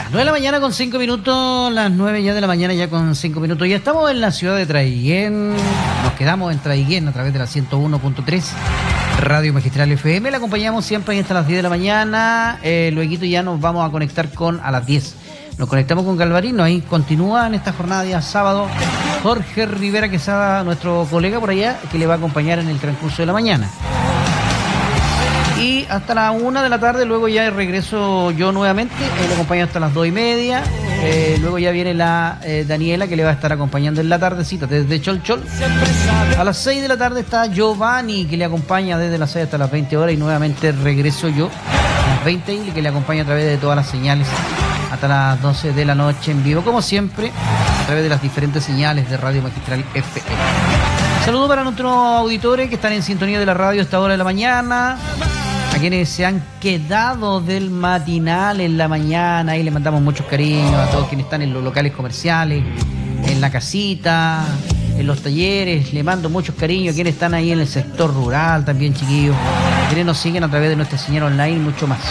9 de la mañana con 5 minutos, las 9 ya de la mañana ya con 5 minutos. Ya estamos en la ciudad de Traiguén, nos quedamos en Traiguén a través de la 101.3 Radio Magistral FM. La acompañamos siempre hasta las 10 de la mañana, luego ya nos vamos a conectar a las 10. Nos conectamos con Galvarino, ahí continúa en esta jornada de día sábado Jorge Rivera Quesada, nuestro colega por allá, que le va a acompañar en el transcurso de la mañana. Y hasta la 1 de la tarde, luego ya regreso yo nuevamente, lo acompaño hasta las 2:30. Luego ya viene la Daniela, que le va a estar acompañando en la tardecita desde Cholchol. A las 6 de la tarde está Giovanni, que le acompaña desde las 6 hasta las 20 horas. Y nuevamente regreso yo a las 20 y que le acompaña a través de todas las señales hasta las 12 de la noche en vivo, como siempre, a través de las diferentes señales de Radio Magistral FM. Saludos para nuestros auditores que están en sintonía de la radio a esta hora de la mañana, a quienes se han quedado del matinal en la mañana, y les mandamos muchos cariños a todos quienes están en los locales comerciales, en la casita, en los talleres. Le mando muchos cariños a quienes están ahí en el sector rural también, chiquillos, a quienes nos siguen a través de nuestra señal online y mucho más.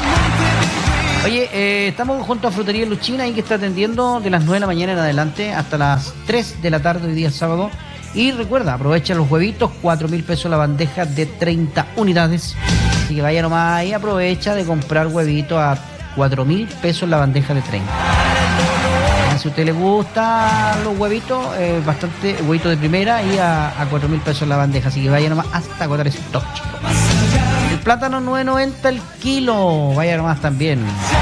Oye, estamos junto a Frutería Luchina, ahí que está atendiendo de las 9 de la mañana en adelante hasta las 3 de la tarde hoy día sábado. Y recuerda, aprovecha los huevitos, 4.000 pesos la bandeja de 30 unidades. Así que vaya nomás ahí, aprovecha de comprar huevitos a 4.000 pesos la bandeja de 30. Si a usted le gusta los huevitos, bastante huevitos de primera y a 4.000 pesos la bandeja. Así que vaya nomás hasta agotar stock, chicos. El plátano 9.90 el kilo, vaya nomás también.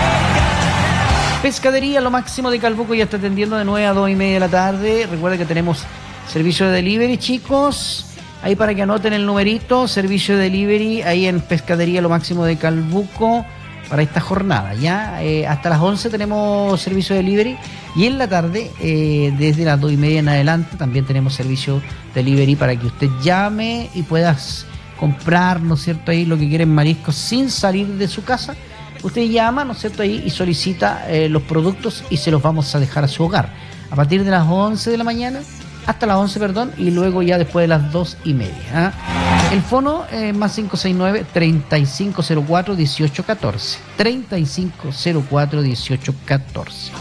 Pescadería Lo Máximo de Calbuco ya está atendiendo de 9 a 2:30 de la tarde. Recuerden que tenemos servicio de delivery, chicos. Ahí para que anoten el numerito, servicio de delivery ahí en Pescadería Lo Máximo de Calbuco para esta jornada. Ya hasta las 11 tenemos servicio de delivery y en la tarde, desde las 2:30 en adelante, también tenemos servicio de delivery para que usted llame y puedas comprar, ¿no es cierto?, ahí lo que quiere en mariscos sin salir de su casa. Usted llama, ¿no es cierto?, ahí y solicita los productos y se los vamos a dejar a su hogar a partir de las 11 de la mañana. Hasta las 11, perdón, y luego ya después de las 2:30. ¿Ah? El fono más 569-3504-1814. 3504-1814.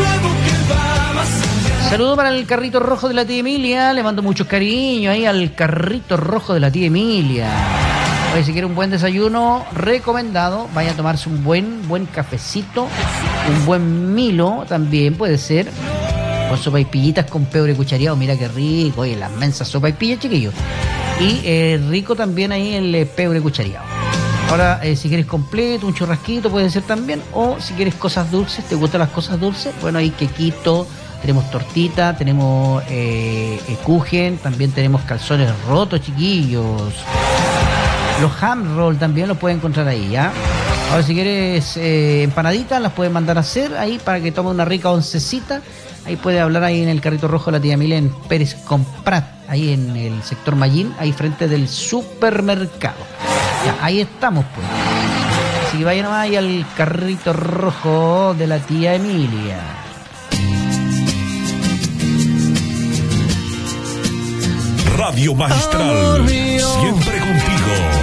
Saludo para el carrito rojo de la tía Emilia. Le mando muchos cariños ahí al carrito rojo de la tía Emilia. Oye, si quiere un buen desayuno, recomendado, vaya a tomarse un buen cafecito, un buen Milo también puede ser, con sopaipillitas con pebre cuchareado. Mira qué rico, oye, las mensas sopaipillas, chiquillos. Y rico también ahí el pebre cuchareado. Ahora, si quieres completo, un churrasquito puede ser también. O si quieres cosas dulces, ¿te gustan las cosas dulces? Bueno, ahí quequito, tenemos tortita, tenemos kuchen, también tenemos calzones rotos, chiquillos. Los ham roll también los puedes encontrar ahí, ¿ya? Ahora, si quieres empanaditas, las puedes mandar a hacer ahí para que tome una rica oncecita. Ahí puede hablar ahí en el carrito rojo de la tía Emilia en Pérez Comprat, ahí en el sector Mallín, ahí frente del supermercado. Ya, ahí estamos, pues. Así que vayan nomás ahí al carrito rojo de la tía Emilia. Radio Magistral, siempre contigo.